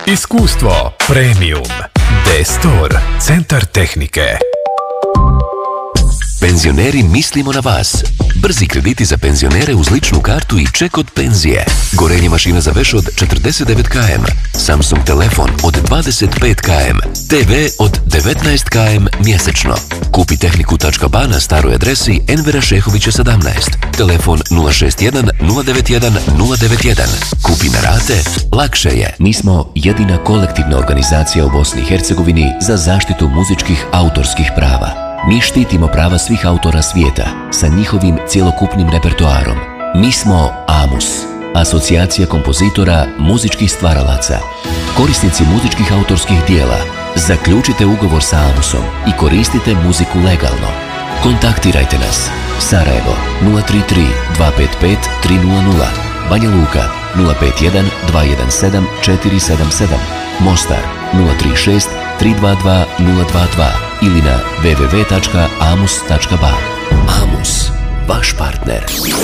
Iskustvo Premium. D-Store. Centar tehnike. Penzioneri, mislimo na vas. Brzi krediti za penzionere uz ličnu kartu i ček od penzije. Gorenje mašina za veš od 49 km. Samsung telefon od 25 km. TV od 19 km mjesečno. Kupi tehniku.ba na staroj adresi Envera Šehovića 17. Telefon 061 091 091. Kupi na rate, lakše je. Mi smo jedina kolektivna organizacija u Bosni i Hercegovini za zaštitu muzičkih autorskih prava. Mi štitimo prava svih autora svijeta sa njihovim cjelokupnim repertoarom. Mi smo AMUS, Asocijacija kompozitora muzičkih stvaralaca. Korisnici muzičkih autorskih dijela, zaključite ugovor sa AMUSom i koristite muziku legalno. Kontaktirajte nas. Sarajevo 033 255 300, Banja Luka 051 217 477, Mostar 036 322 022 ili na www.amus.ba. AMUS, vaš partner.